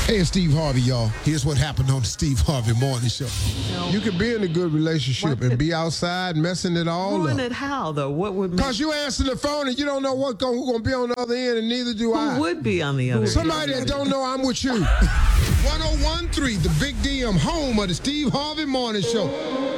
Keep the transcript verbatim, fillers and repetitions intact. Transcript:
Hey, it's Steve Harvey, y'all. Here's what happened on the Steve Harvey Morning Show. No. You can be in a good relationship and be outside messing it all Ruin up. it how, though? What would make... Because you answer the phone and you don't know what go, who's going to be on the other end, and neither do Who I. would be on the other Somebody end? that don't know I'm with you. one oh one point three, the Big D M, home of the Steve Harvey Morning Show.